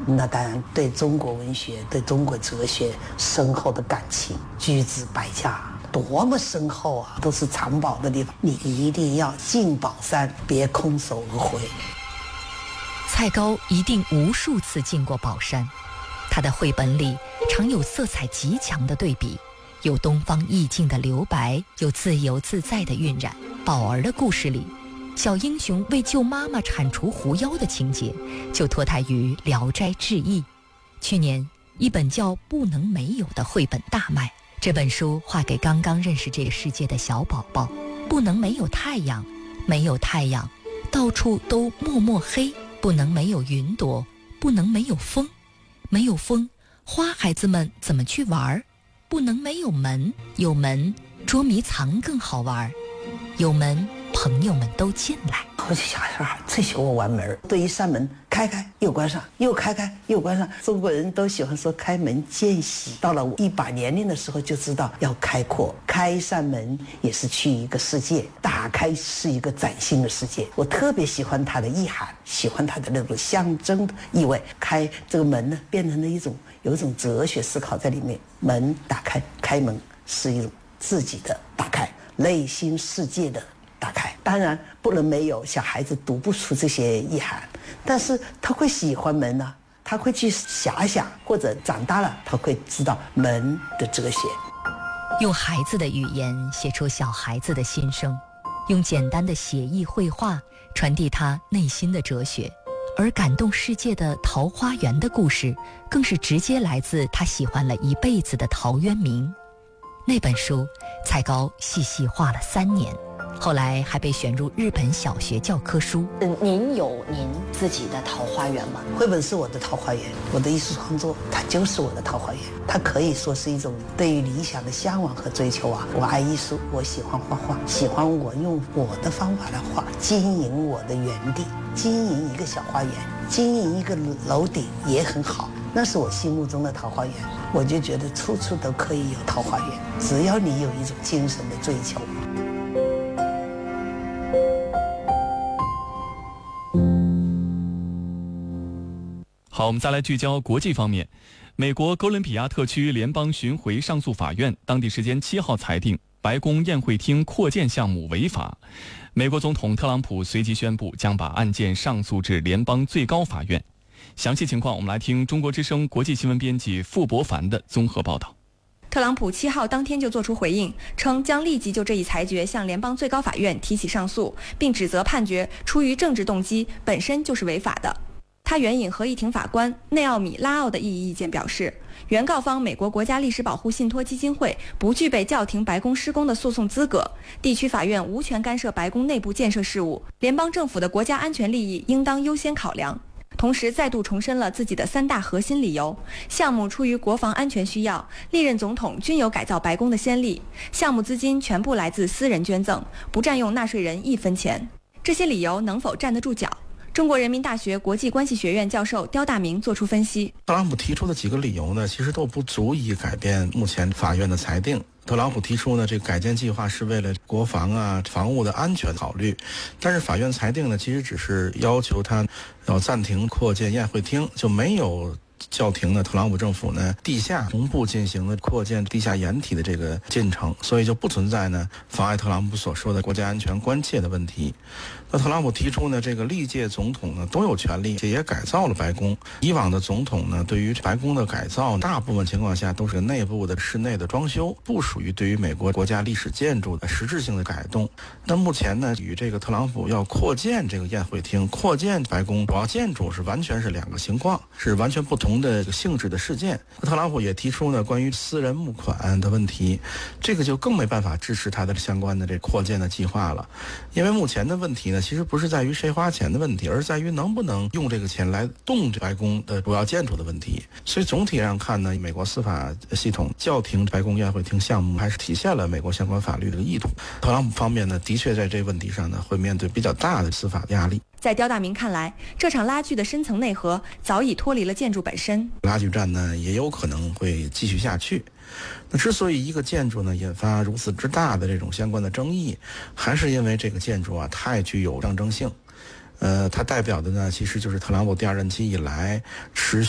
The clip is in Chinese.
那当然对中国文学、对中国哲学深厚的感情，居之百家，多么深厚啊，都是藏宝的地方，你一定要进宝山，别空手而回。 蔡高一定无数次进过宝山，他的绘本里常有色彩极强的对比，有东方意境的留白，有自由自在的晕染。宝儿的故事里，小英雄为救妈妈铲除狐妖的情节就脱胎于《聊斋志异》。去年一本叫《不能没有》的绘本大卖，这本书画给刚刚认识这个世界的小宝宝。不能没有太阳，没有太阳，到处都默默黑；不能没有云朵，不能没有风，没有风，花孩子们怎么去玩？不能没有门，有门捉迷藏更好玩，有门朋友们都进来。 我就小孩最喜欢玩门，对一扇门开开又关上，又开开又关上。中国人都喜欢说开门见喜，到了一把年龄的时候就知道要开阔，开一扇门也是去一个世界，打开是一个崭新的世界。我特别喜欢它的意涵，喜欢它的那种象征的意味。开这个门呢，变成了有一种哲学思考在里面。门打开，开门是一种自己的打开，内心世界的打开。当然不能没有，小孩子读不出这些意涵，但是他会喜欢门呢，他会去遐想，或者长大了他会知道门的哲学。 用孩子的语言写出小孩子的心声，用简单的写意绘画传递他内心的哲学。而感动世界的桃花源的故事，更是直接来自他喜欢了一辈子的陶渊明。那本书蔡高细细画了3年，后来还被选入日本小学教科书。 您有您自己的桃花源吗？ 绘本是我的桃花源，我的艺术创作它就是我的桃花源，它可以说是一种对于理想的向往和追求啊。我爱艺术，我喜欢画画，喜欢我用我的方法来画，经营我的园地，经营一个小花园，经营一个楼顶也很好，那是我心目中的桃花源。我就觉得处处都可以有桃花源，只要你有一种精神的追求。 好，我们再来聚焦国际方面。美国哥伦比亚特区联邦巡回上诉法院当地时间7号裁定白宫宴会厅扩建项目违法。美国总统特朗普随即宣布将把案件上诉至联邦最高法院。详细情况我们来听中国之声国际新闻编辑傅博凡的综合报道。 特朗普7号当天就作出回应，称将立即就这一裁决向联邦最高法院提起上诉，并指责判决出于政治动机本身就是违法的。他援引合议庭法官内奥米拉奥的异议意见表示，原告方美国国家历史保护信托基金会不具备叫停白宫施工的诉讼资格，地区法院无权干涉白宫内部建设事务，联邦政府的国家安全利益应当优先考量。同时再度重申了自己的3大核心理由：项目出于国防安全需要，历任总统均有改造白宫的先例，项目资金全部来自私人捐赠，不占用纳税人1分钱。这些理由能否站得住脚？中国人民大学国际关系学院教授刁大明作出分析。 特朗普提出的几个理由呢，其实都不足以改变目前法院的裁定。特朗普提出呢，这个改建计划是为了国防啊、防务的安全考虑，但是法院裁定呢，其实只是要求他要暂停扩建宴会厅，就没有叫停呢特朗普政府呢地下同步进行了扩建地下掩体的这个进程，所以就不存在呢妨碍特朗普所说的国家安全关切的问题。那特朗普提出呢，这个历届总统呢都有权利，也改造了白宫。以往的总统呢，对于白宫的改造，大部分情况下都是内部的室内的装修，不属于对于美国国家历史建筑的实质性的改动。那目前呢，与这个特朗普要扩建这个宴会厅、扩建白宫主要建筑是完全是2个情况，是完全不同的性质的事件。特朗普也提出呢，关于私人募款的问题，这个就更没办法支持他的相关的这扩建的计划了。因为目前的问题呢，其实不是在于谁花钱的问题，而在于能不能用这个钱来动白宫的主要建筑的问题。所以总体上看呢，美国司法系统叫停白宫宴会厅项目，还是体现了美国相关法律的意图。特朗普方面呢，的确在这个问题上呢，会面对比较大的司法压力。 在刁大明看来，这场拉锯的深层内核早已脱离了建筑本身。 拉锯战呢，也有可能会继续下去。那之所以一个建筑呢引发如此之大的这种相关的争议，还是因为这个建筑啊太具有象征性。它代表的呢，其实就是特朗普第2任期以来持续